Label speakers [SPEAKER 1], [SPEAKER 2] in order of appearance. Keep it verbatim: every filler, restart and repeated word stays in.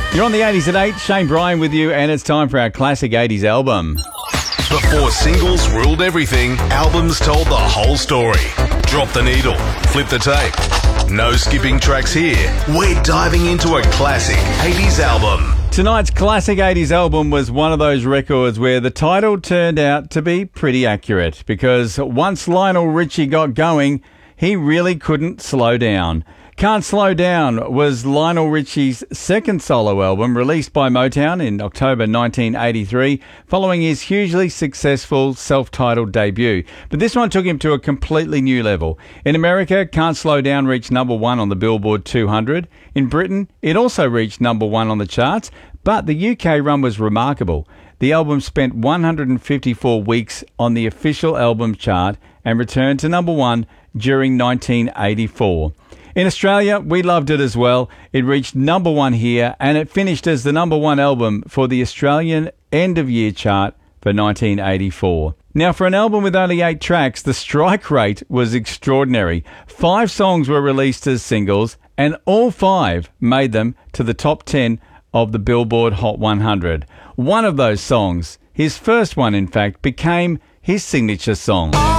[SPEAKER 1] You're on the eighties at eight. Shane Bryan with you, and it's time for our classic eighties album.
[SPEAKER 2] Before singles ruled everything, albums told the whole story. Drop the needle, flip the tape. No skipping tracks here. We're diving into a classic eighties album.
[SPEAKER 1] Tonight's classic eighties album was one of those records where the title turned out to be pretty accurate, because once Lionel Richie got going, he really couldn't slow down. Can't Slow Down was Lionel Richie's second solo album, released by Motown in October nineteen eighty-three, following his hugely successful self-titled debut. But this one took him to a completely new level. In America, Can't Slow Down reached number one on the Billboard two hundred. In Britain, it also reached number one on the charts, but the U K run was remarkable. The album spent one hundred fifty-four weeks on the official album chart and returned to number one during nineteen eighty-four. In Australia, we loved it as well. It reached number one here, and it finished as the number one album for the Australian end-of-year chart for nineteen eighty-four. Now, for an album with only eight tracks, the strike rate was extraordinary. Five songs were released as singles, and all five made them to the top ten of the Billboard Hot one hundred. One of those songs, his first one in fact, became his signature song.